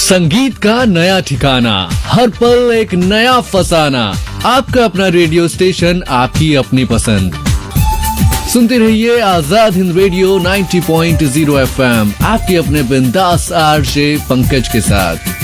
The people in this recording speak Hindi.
संगीत का नया ठिकाना, हर पल एक नया फसाना। आपका अपना रेडियो स्टेशन, आपकी अपनी पसंद। सुनते रहिए आजाद हिंद रेडियो 90.0 FM, आपके अपने बिंदास आरजे पंकज के साथ।